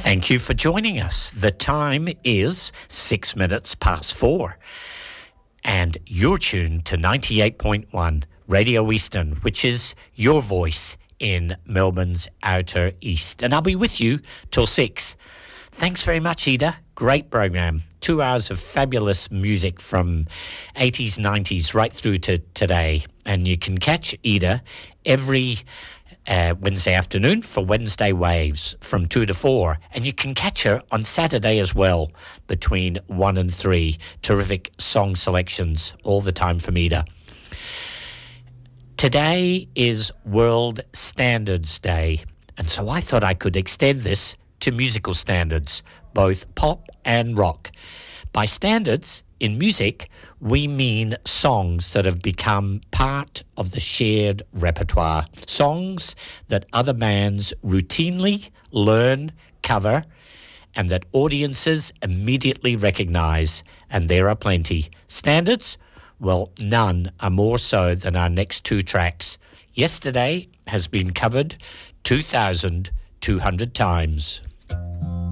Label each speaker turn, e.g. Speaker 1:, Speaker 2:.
Speaker 1: Thank you for joining us. The time is 6 minutes past 4. And you're tuned to 98.1 Radio Eastern, which is your voice in Melbourne's Outer East. And I'll be with you till 6. Thanks very much, Ida. Great program. 2 hours of fabulous music from 80s, 90s, right through to today. And you can catch Ida every Wednesday afternoon for Wednesday Waves from 2 to 4. And you can catch her on Saturday as well between 1 and 3. Terrific song selections all the time from Ida. Today is World Standards Day. And so I thought I could extend this to musical standards, both pop and rock. By standards, in music, we mean songs that have become part of the shared repertoire. Songs that other bands routinely learn, cover, and that audiences immediately recognize. And there are plenty. Standards? Well, none are more so than our next two tracks. Yesterday has been covered 2,200 times.